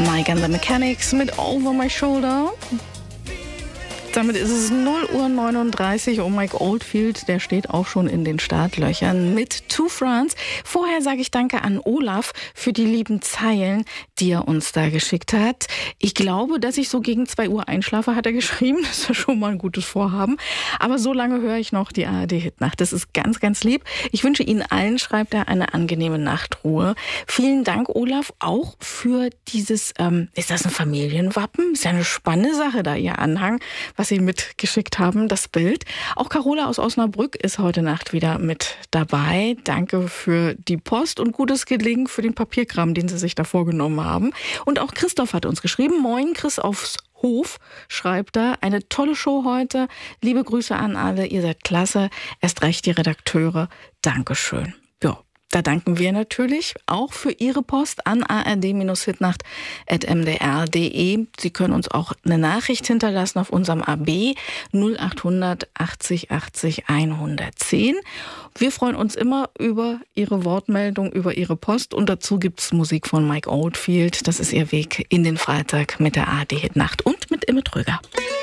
Mike and the Mechanics mit Over My Shoulder. Damit ist es 0:39 Uhr und Mike Oldfield, der steht auch schon in den Startlöchern mit To France. Vorher sage ich Danke an Olaf für die lieben Zeilen, die er uns da geschickt hat. Ich glaube, dass ich so gegen 2 Uhr einschlafe, hat er geschrieben. Das ist ja schon mal ein gutes Vorhaben. Aber so lange höre ich noch die ARD-Hitnacht. Das ist ganz, ganz lieb. Ich wünsche Ihnen allen, schreibt er, eine angenehme Nachtruhe. Vielen Dank, Olaf, auch für dieses, ist das ein Familienwappen? Ist ja eine spannende Sache da, Ihr Anhang, was Sie mitgeschickt haben, das Bild. Auch Carola aus Osnabrück ist heute Nacht wieder mit dabei. Danke für die Post und gutes Gelingen für den Papierkram, den Sie sich da vorgenommen haben. Und auch Christoph hat uns geschrieben. Moin, Chris aufs Hof, schreibt er. Eine tolle Show heute. Liebe Grüße an alle. Ihr seid klasse. Erst recht die Redakteure. Dankeschön. Ja. Da danken wir natürlich auch für Ihre Post an ard-hitnacht@mdr.de. Sie können uns auch eine Nachricht hinterlassen auf unserem AB 0800 80 80 110. Wir freuen uns immer über Ihre Wortmeldung, über Ihre Post. Und dazu gibt's Musik von Mike Oldfield. Das ist Ihr Weg in den Freitag mit der ARD-Hitnacht und mit Imme Tröger.